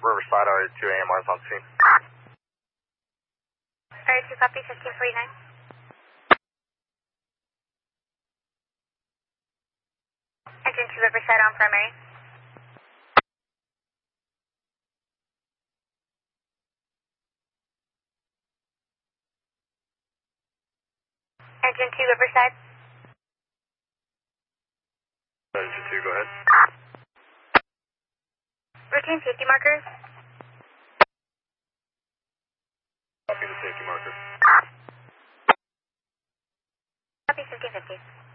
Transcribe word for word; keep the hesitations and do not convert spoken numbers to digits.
Riverside, R two A M R is on scene. R two copy, fifteen forty-nine. Engine two Riverside on primary. Engine two Riverside. Engine two, go ahead. Routine safety markers. Copy the safety marker. Copy fifteen fifty.